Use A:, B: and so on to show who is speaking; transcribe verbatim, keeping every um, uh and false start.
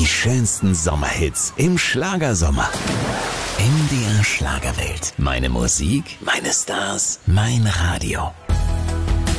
A: Die schönsten Sommerhits im Schlagersommer. M D R Schlagerwelt. Meine Musik, meine Stars, mein Radio.